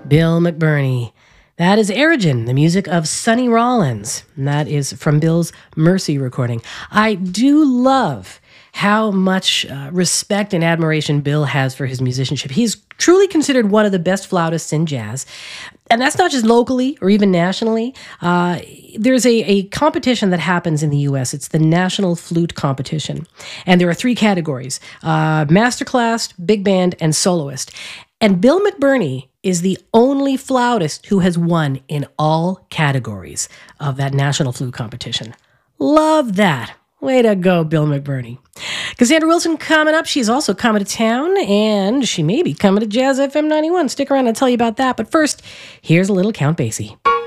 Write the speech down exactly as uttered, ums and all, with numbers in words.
Bill McBurney. That is Erigen, the music of Sonny Rollins. And that is from Bill's Mercy recording. I do love how much uh, respect and admiration Bill has for his musicianship. He's truly considered one of the best flautists in jazz. And that's not just locally or even nationally. Uh, there's a, a competition that happens in the U S. It's the National Flute Competition. And there are three categories, uh, masterclass, big band, and soloist. And Bill McBurney is the only flautist who has won in all categories of that National Flute Competition. Love that. Way to go, Bill McBurney. Cassandra Wilson coming up. She's also coming to town, and she may be coming to Jazz F M ninety-one. Stick around, I'll tell you about that. But first, here's a little Count Basie.